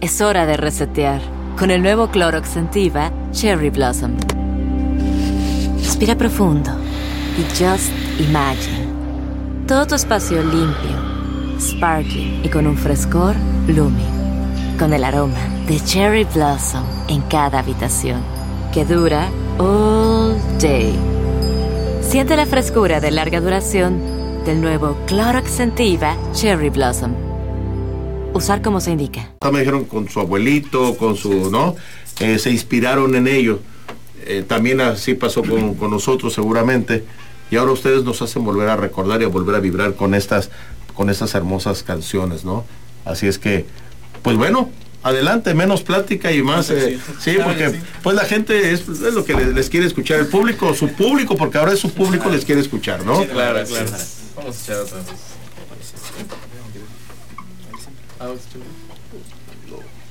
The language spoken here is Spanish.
Es hora de resetear con el nuevo Clorox Scentiva Cherry Blossom. Respira profundo y just imagine. Todo tu espacio limpio, sparkling y con un frescor blooming. Con el aroma de Cherry Blossom en cada habitación, que dura all day. Siente la frescura de larga duración del nuevo Clorox Scentiva Cherry Blossom. Usar como se indica. Me dijeron con su abuelito, con su, ¿no? Se inspiraron en ello. También así pasó con nosotros seguramente. Y ahora ustedes nos hacen volver a recordar y a volver a vibrar con estas hermosas canciones, ¿no? Así es que, pues bueno, adelante, menos plática y más, sí, porque pues la gente es lo que les quiere escuchar, el público, su público, porque ahora es su público, les quiere escuchar, ¿no? Sí, claro. Vamos a echar otra vez.